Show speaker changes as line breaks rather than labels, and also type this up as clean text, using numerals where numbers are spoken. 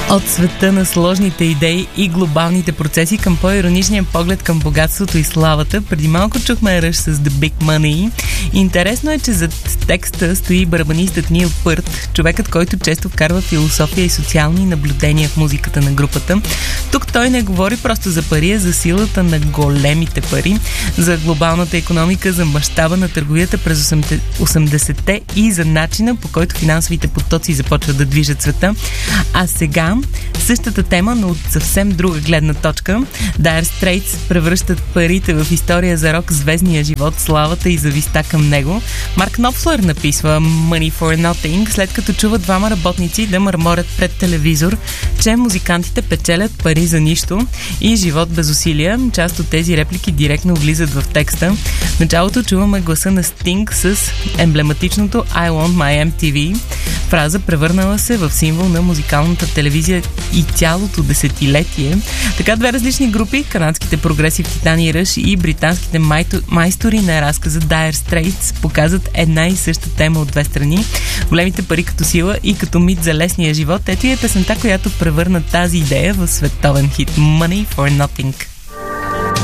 От света на сложните идеи и глобалните процеси към по-ироничния поглед към богатството и славата. Преди малко чухме Rush с The Big Money. Интересно е, че зад текста стои барабанистът Нил Пърт, човекът, който често вкарва философия и социални наблюдения в музиката на групата. Тук той не говори просто за пари, а за силата на големите пари, за глобалната икономика, за мащаба на търговията през 80-те и за начина, по който финансовите потоци започват да движат света. А сега същата тема, но от съвсем друга гледна точка. Dire Straits превръщат парите в история за рок, звездния живот, славата и зависта към него. Марк Knopfler написва Money for Nothing, след като чува двама работници да мърморят пред телевизор, че музикантите печелят пари за нищо и живот без усилия. Част от тези реплики директно влизат в текста. В началото чуваме гласа на Sting с емблематичното I want my MTV, фраза превърнала се в символ на музикалната телевизия и цялото десетилетие. Така две различни групи, канадските прогресив Титан и Rush и британските майстори на разказа Dire Straits, показват една и съща тема от две страни. Големите пари като сила и като мит за лесния живот. Ето и е песента, която превърна тази идея в световен хит. Money for Nothing.